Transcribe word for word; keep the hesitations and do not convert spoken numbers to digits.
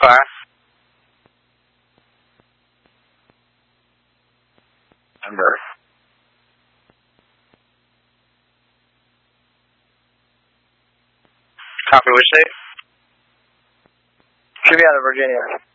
fire. Number. Copy, which state? Should be out of Virginia.